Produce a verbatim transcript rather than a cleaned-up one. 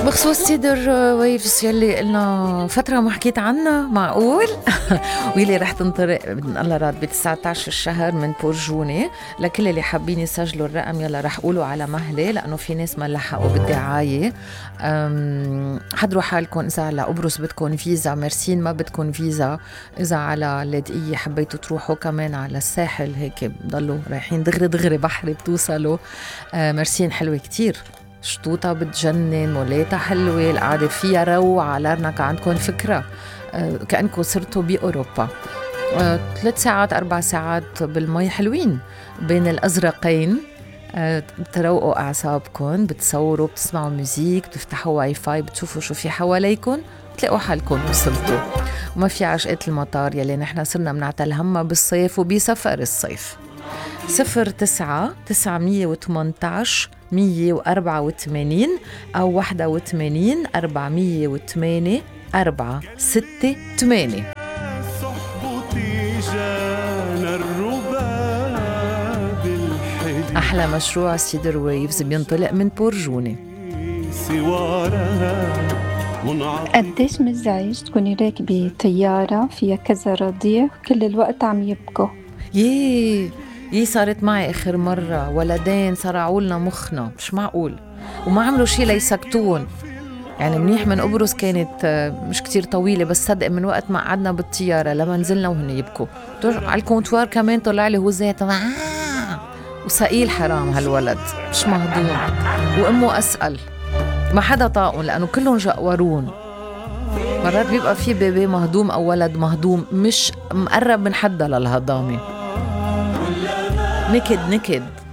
بخصوص سيدر ويفز يلي قلنا فترة ما حكيت عنها، معقول؟ ويلي رح تنطرق بإذن الله راد ب تسعة عشر الشهر من بورجوني. لكل اللي حابين يسجلوا الرقم يلا رح قولوا على مهلة، لأنه في ناس ما لحقوا بالدعاية. حضروا حالكم إذا على قبرص بدكم فيزا، مرسين ما بدكم فيزا. إذا على اللاذقية حبيتوا تروحوا كمان على الساحل هيك بضلوا رايحين دغري دغري بحري بتوصلوا. مرسين حلوة كتير، شطوطة بتجنن، مولاتها حلوة، القعدة فيها روعة. لارنك عندكم فكرة أه كأنكم صرتوا بأوروبا. أه ثلاث ساعات أربع ساعات بالمي حلوين بين الأزرقين. أه بتروقوا أعصابكم، بتصوروا، بتسمعوا موسيقى، بتفتحوا واي فاي، بتشوفوا شو في حواليكم، بتلاقوا حالكم وصلتوا. وما في عشقات المطار يلي نحن صرنا منعتل همها بالصيف وبسفر الصيف. صفر تسعة تسعمية وثمانتعش مية وأربعة وثمانين أو واحدة وثمانين أربعمية وثمانية أربعة ستة ثمانية. أحلى مشروع سيدر ويفز بينطلق من بورجوني. قديش مزعج تكوني راكبة طيارة فيها كذا رضيع كل الوقت عم يبكوا؟ ييه يي صارت معي آخر مرة، ولدين صرعوا لنا مخنا، مش معقول، وما عملوا شي ليسكتون. يعني منيح من قبرص كانت مش كتير طويلة، بس صدق من وقت ما قعدنا بالطيارة لما نزلنا وهن يبكوا. على الكونتوار كمان طلع لي هو ذاته وسئيل، حرام هالولد مش مهضوم، وأمه أسأل، ما حدا طاقون لأنه كلهم جقورون. مرات بيبقى في بيبي مهضوم أو ولد مهضوم مش مقرب من حدا للهضامة. نكد نكد